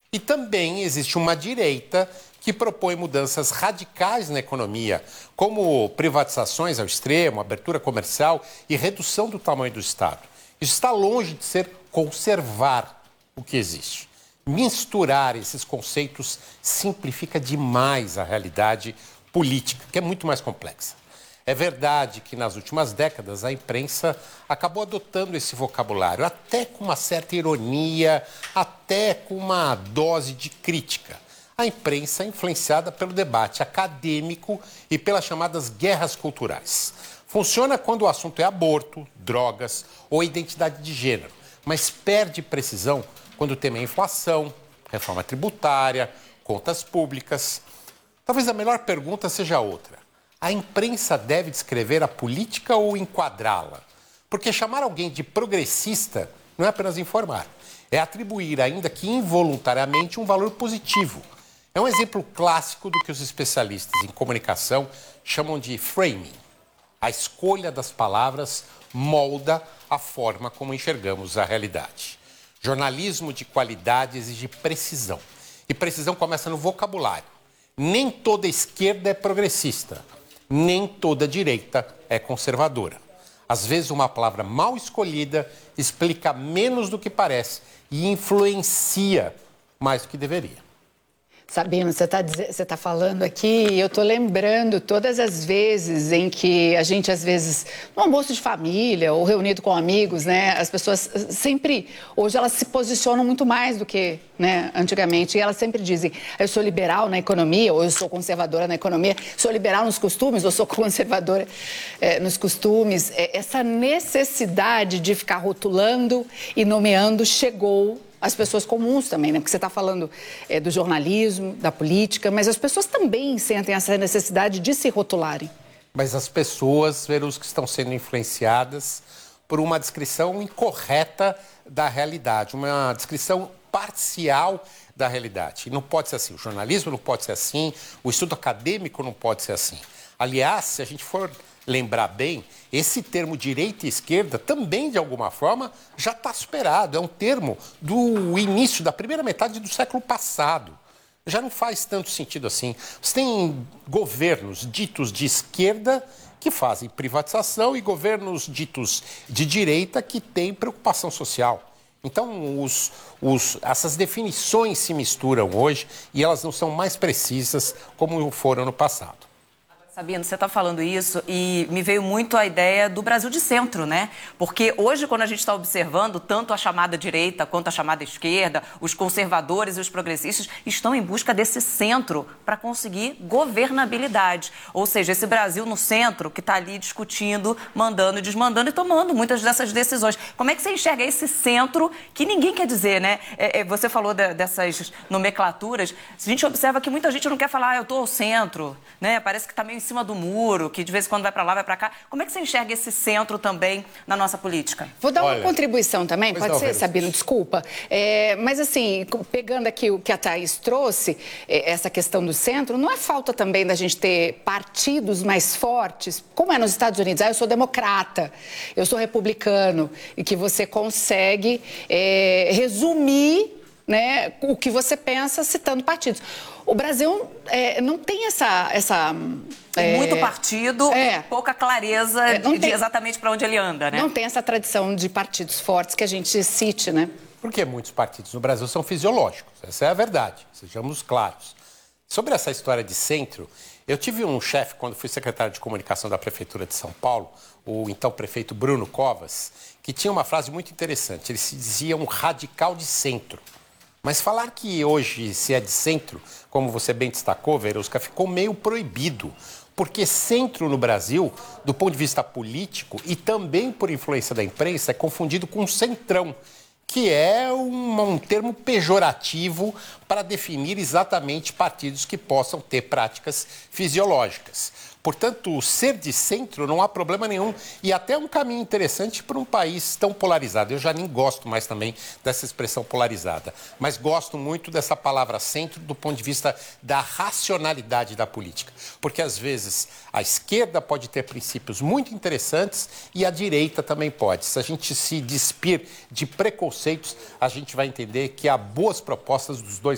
E também existe uma direita que propõe mudanças radicais na economia, como privatizações ao extremo, abertura comercial e redução do tamanho do Estado. Isso está longe de ser conservar o que existe. Misturar esses conceitos simplifica demais a realidade política, que é muito mais complexa. É verdade que nas últimas décadas a imprensa acabou adotando esse vocabulário, até com uma certa ironia, até com uma dose de crítica. A imprensa é influenciada pelo debate acadêmico e pelas chamadas guerras culturais. Funciona quando o assunto é aborto, drogas ou identidade de gênero, mas perde precisão quando o tema é inflação, reforma tributária, contas públicas. Talvez a melhor pergunta seja outra. A imprensa deve descrever a política ou enquadrá-la? Porque chamar alguém de progressista não é apenas informar, é atribuir, ainda que involuntariamente, um valor positivo. É um exemplo clássico do que os especialistas em comunicação chamam de framing. A escolha das palavras molda a forma como enxergamos a realidade. Jornalismo de qualidade exige precisão. E precisão começa no vocabulário. Nem toda esquerda é progressista. Nem toda direita é conservadora. Às vezes, uma palavra mal escolhida explica menos do que parece e influencia mais do que deveria. Sabino, você tá falando aqui e eu estou lembrando todas as vezes em que a gente, às vezes, no almoço de família ou reunido com amigos, né, as pessoas sempre, hoje elas se posicionam muito mais do que, né, antigamente. E elas sempre dizem, eu sou liberal na economia ou eu sou conservadora na economia, sou liberal nos costumes ou sou conservadora nos costumes. Essa necessidade de ficar rotulando e nomeando chegou as pessoas comuns também, né? Porque você está falando do jornalismo, da política, mas as pessoas também sentem essa necessidade de se rotularem. Mas as pessoas verão os que estão sendo influenciadas por uma descrição incorreta da realidade, uma descrição parcial da realidade. E não pode ser assim. O jornalismo não pode ser assim, o estudo acadêmico não pode ser assim. Aliás, se a gente for lembrar bem, esse termo direita e esquerda também, de alguma forma, já está superado. É um termo do início, da primeira metade do século passado. Já não faz tanto sentido assim. Você tem governos ditos de esquerda que fazem privatização e governos ditos de direita que têm preocupação social. Então, essas definições se misturam hoje e elas não são mais precisas como foram no passado. Sabino, você está falando isso e me veio muito a ideia do Brasil de centro, né? Porque hoje, quando a gente está observando, tanto a chamada direita quanto a chamada esquerda, os conservadores e os progressistas estão em busca desse centro para conseguir governabilidade. Ou seja, esse Brasil no centro que está ali discutindo, mandando e desmandando e tomando muitas dessas decisões. Como é que você enxerga esse centro que ninguém quer dizer, né? Você falou dessas nomenclaturas. A gente observa que muita gente não quer falar, eu estou ao centro, né? Parece que está meio em cima do muro, que de vez em quando vai para lá, vai para cá. Como é que você enxerga esse centro também na nossa política? Vou dar uma contribuição também, pode ser, Sabino, desculpa. Mas assim, pegando aqui o que a Thaís trouxe, essa questão do centro, não é falta também da gente ter partidos mais fortes, como é nos Estados Unidos? Eu sou democrata, eu sou republicano, e que você consegue resumir, né, o que você pensa citando partidos. O Brasil não tem essa tem muito partido, pouca clareza de exatamente para onde ele anda, né? Não tem essa tradição de partidos fortes que a gente cite, né? Porque muitos partidos no Brasil são fisiológicos, essa é a verdade, sejamos claros. Sobre essa história de centro, eu tive um chefe, quando fui secretário de comunicação da Prefeitura de São Paulo, o então prefeito Bruno Covas, que tinha uma frase muito interessante, ele se dizia um radical de centro. Mas falar que hoje se é de centro, como você bem destacou, Verusca, ficou meio proibido. Porque centro no Brasil, do ponto de vista político e também por influência da imprensa, é confundido com centrão, que é um termo pejorativo para definir exatamente partidos que possam ter práticas fisiológicas. Portanto, ser de centro não há problema nenhum e até um caminho interessante para um país tão polarizado. Eu já nem gosto mais também dessa expressão polarizada, mas gosto muito dessa palavra centro do ponto de vista da racionalidade da política. Porque, às vezes, a esquerda pode ter princípios muito interessantes e a direita também pode. Se a gente se despir de preconceitos, a gente vai entender que há boas propostas dos dois